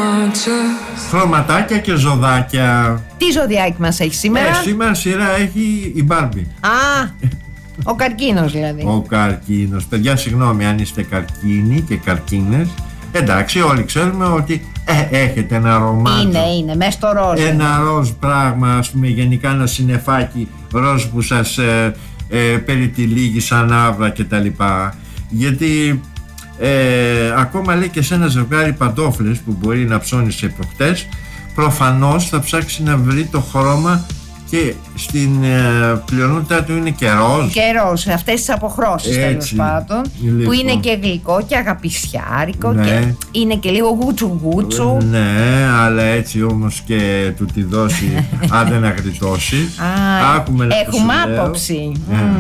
Χρωματάκια και ζωδάκια. Τι ζωδιάκι μας έχει σήμερα? Σήμερα σειρά έχει η Μπάρμπι. Ο καρκίνος δηλαδή. Ο καρκίνος. Παιδιά, συγγνώμη αν είστε καρκίνοι και καρκίνες. Εντάξει, όλοι ξέρουμε ότι έχετε ένα ρομάτζο. Είναι, μες στο ροζ. Ένα ροζ πράγμα, ας πούμε, γενικά ένα συννεφάκι ροζ που σας περιτυλίγει σαν άβρα κτλ. Γιατί ακόμα λέει και σε ένα ζευγάρι παντόφλες που μπορεί να ψώνει σε προχτές, προφανώς θα ψάξει να βρει το χρώμα και στην πλειονότητα του είναι και ροζ. Και ροζ, αυτές τις αποχρώσεις τέλος πάντων, λοιπόν, που είναι και γλυκό και αγαπησιάρικο, ναι, και είναι και λίγο γούτσου. Ναι, αλλά έτσι όμως και του τη δώσει αν δεν αγριτώσει. Έχουμε άποψη.